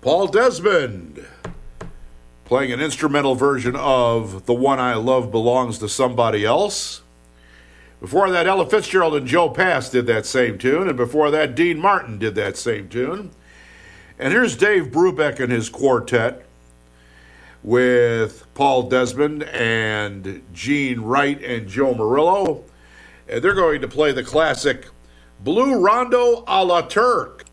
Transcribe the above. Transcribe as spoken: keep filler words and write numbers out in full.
Paul Desmond playing an instrumental version of The One I Love Belongs to Somebody Else. Before that, Ella Fitzgerald and Joe Pass did that same tune, and before that, Dean Martin did that same tune. And here's Dave Brubeck and his quartet with Paul Desmond and Gene Wright and Joe Murillo. And they're going to play the classic Blue Rondo a la Turk.